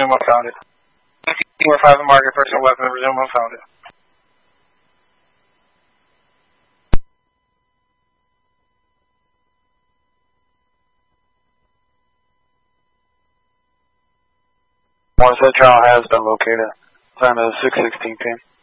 resume unfounded. 5 market personal weapon, resume unfounded. Morris, that trial has been located. Time is 6:16 p.m.